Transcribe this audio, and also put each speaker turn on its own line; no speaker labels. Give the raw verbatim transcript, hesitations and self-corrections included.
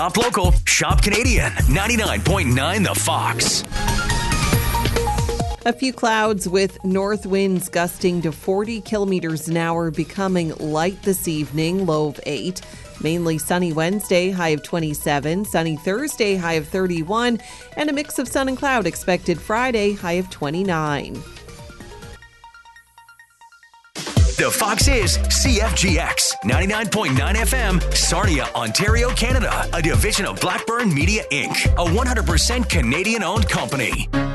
Shop local, shop Canadian. ninety-nine point nine The Fox.
A few clouds with north winds gusting to forty kilometers an hour, becoming light this evening, low of eight. Mainly sunny Wednesday, high of twenty-seven. Sunny Thursday, high of thirty-one. And a mix of sun and cloud expected Friday, high of twenty-nine.
The Fox is C F G X ninety-nine point nine F M, Sarnia, Ontario, Canada. A division of Blackburn Media Incorporated. A one hundred percent Canadian-owned company.